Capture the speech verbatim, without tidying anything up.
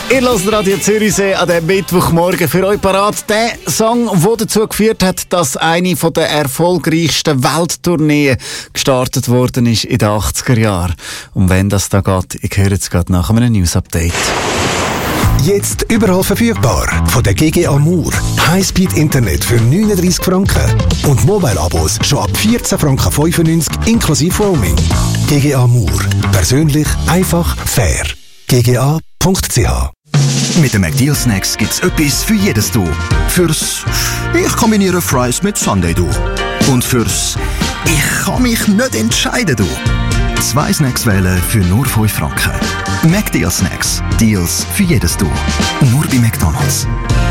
Ihr hört Radio Zürichsee an diesem Mittwochmorgen für euch parat. Der Song, der dazu geführt hat, dass eine der erfolgreichsten Welttourneen gestartet worden ist in den achtziger Jahren. Und wenn das da geht, ich höre es gerade nach einem News-Update. Jetzt überall verfügbar. Von der G G Amour. Highspeed-Internet für neununddreissig Franken. Und Mobile-Abos schon ab vierzehn Franken fünfundneunzig inklusive Roaming. G G Amour. Persönlich, einfach, fair. g g a punkt c h. Mit den McDeal Snacks gibt's etwas für jedes Du. Fürs Ich kombiniere Fries mit Sundae Du. Und fürs Ich kann mich nicht entscheiden Du. Zwei Snacks wählen für nur fünf Franken. McDeal Snacks. Deals für jedes Du. Nur bei McDonald's.